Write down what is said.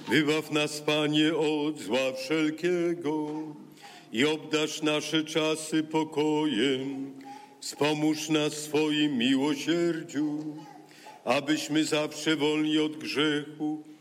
Wybaw nas, Panie, od zła wszelkiego i obdarz nasze czasy pokojem. Wspomóż nas w swoim miłosierdziu, abyśmy zawsze wolni od grzechu